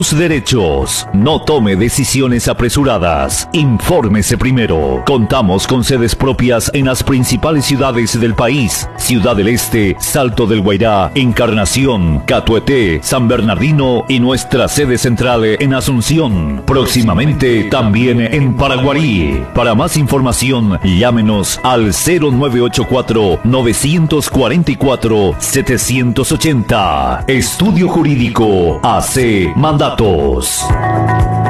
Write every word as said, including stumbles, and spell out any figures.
Sus derechos. No tome decisiones apresuradas. Infórmese primero. Contamos con sedes propias en las principales ciudades del país: Ciudad del Este, Salto del Guairá, Encarnación, Catueté, San Bernardino y nuestra sede central en Asunción. Próximamente también en Paraguarí. Para más información, llámenos al cero nueve ocho cuatro, nueve cuatro cuatro, siete ocho cero. Estudio Jurídico A C Mandatos.